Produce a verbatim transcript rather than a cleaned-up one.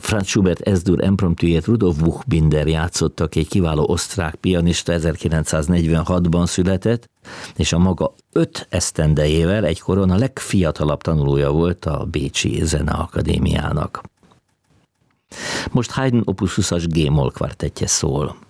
Franz Schubert Es-dur impromptujét Rudolf Buchbinder játszotta, aki egy kiváló osztrák pianista, ezerkilencszáznegyvenhatban született, és a maga öt esztendejével egykoron a legfiatalabb tanulója volt a Bécsi Zeneakadémiának. Most Haydn opus huszas G-moll kvartettje szól.